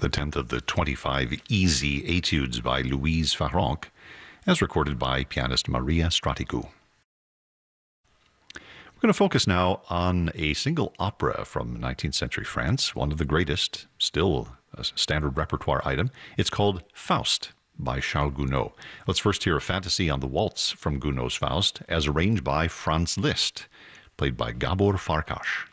the 10th of the 25 easy etudes by Louise Farrenc, as recorded by pianist Maria Stratigu. We're going to focus now on a single opera from 19th century France, one of the greatest, still a standard repertoire item. It's called Faust by Charles Gounod. Let's first hear a fantasy on the waltz from Gounod's Faust, as arranged by Franz Liszt, played by Gabor Farkas.